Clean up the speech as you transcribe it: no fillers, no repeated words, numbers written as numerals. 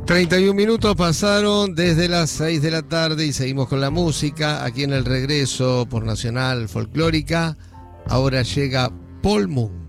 31 minutos pasaron desde las 6 de la tarde y seguimos con la música aquí en el regreso por Nacional Folclórica. Ahora llega Paul Moon.